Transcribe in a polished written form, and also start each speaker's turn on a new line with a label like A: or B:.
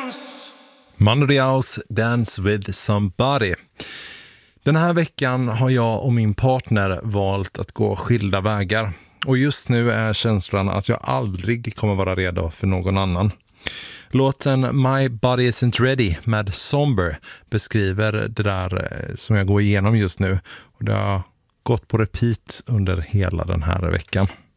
A: Mando Diaos, Dance with somebody. Den här veckan har jag och min partner valt att gå skilda vägar. Och just nu är känslan att jag aldrig kommer vara redo för någon annan. Låten My Body Isn't Ready med Somber beskriver det där som jag går igenom just nu. Och det har gått på repeat under hela den här veckan.